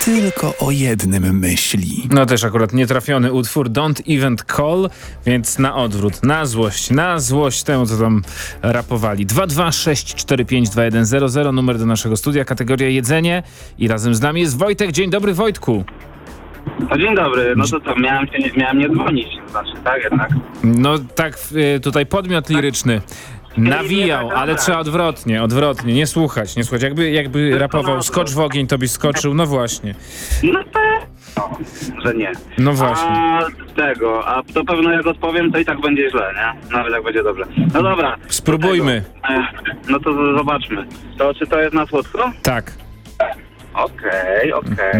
tylko o jednym myśli. No też akurat nietrafiony utwór Don't Even Call, więc na odwrót, na złość temu, co tam rapowali. 226452100, numer do naszego studia, kategoria jedzenie i razem z nami jest Wojtek. Dzień dobry, Wojtku. No dzień dobry, no to co, miałem nie dzwonić, znaczy, tak jednak. No tak, tutaj podmiot liryczny nawijał, ale trzeba odwrotnie, nie słuchać. Jakby rapował skocz w ogień, to byś skoczył, no właśnie. No pewno, że nie. No właśnie. A to pewno jak odpowiem, to i tak będzie źle, nie? Nawet jak będzie dobrze. No dobra. Spróbujmy. No to zobaczmy. To czy to jest na słodko? Tak. Okej.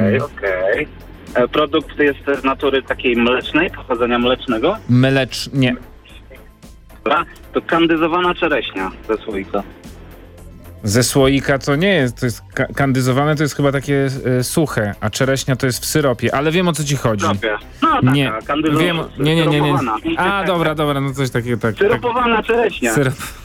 Produkt jest z natury takiej mlecznej, pochodzenia mlecznego. Nie. Dobra. To kandyzowana czereśnia ze słoika. Ze słoika to nie jest, to jest kandyzowane, to jest chyba takie suche, a czereśnia to jest w syropie, ale wiem, o co ci chodzi. Syropie. No taka, Nie, wiem, nie. A, dobra, no coś takiego, tak. Syropowana czereśnia.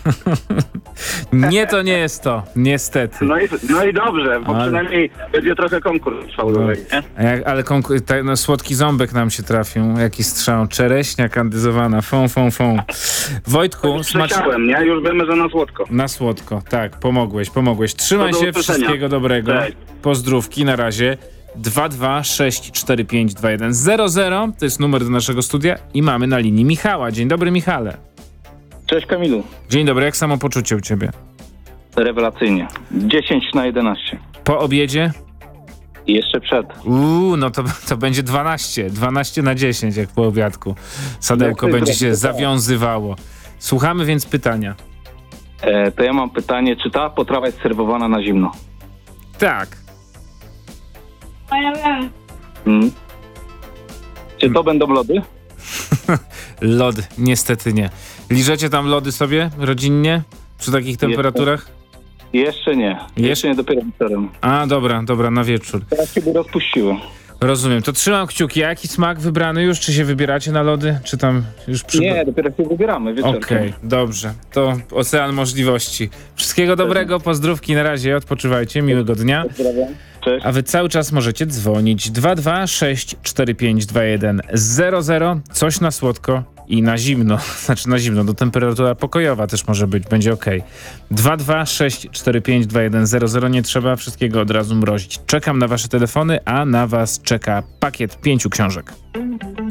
Nie, to nie jest to, niestety. No i dobrze, bo przynajmniej będzie trochę konkurs trwał dłużej, nie? Ale słodki ząbek nam się trafił, jaki strzał. Czereśnia kandyzowana, fą. Wojtku, Przesiałem, nie? Już wiemy, że na słodko. Na słodko, tak, pomogłeś. Trzymaj się, wszystkiego dobrego. Cześć. Pozdrówki, na razie. 226452100 to jest numer do naszego studia i mamy na linii Michała. Dzień dobry, Michale. Cześć Kamilu. Dzień dobry, jak samopoczucie u ciebie? Rewelacyjnie. 10/11. Po obiedzie? I jeszcze przed. No to będzie 12/10, jak po obiadku. Sadełko będzie się zawiązywało. Słuchamy więc pytania. To ja mam pytanie, czy ta potrawa jest serwowana na zimno? Tak. Czy to będą lody? Lody, niestety nie. Liżecie tam lody sobie rodzinnie? Przy takich temperaturach? Jeszcze nie. Jeszcze nie, dopiero wieczorem. A, dobra, na wieczór. Teraz się by rozpuściło. Rozumiem. To trzymam kciuki. A jaki smak wybrany już? Czy się wybieracie na lody? Czy tam już Nie, dopiero się wybieramy wieczorem. Okej, dobrze. To ocean możliwości. Wszystkiego dobrego, pozdrówki na razie, odpoczywajcie, miłego dnia. Pozdrawiam. Cześć. A wy cały czas możecie dzwonić 226452100. Coś na słodko i na zimno. Znaczy na zimno, do temperatura pokojowa też może być, będzie okej. 226452100. Nie trzeba wszystkiego od razu mrozić. Czekam na wasze telefony, a na was czeka pakiet 5 książek.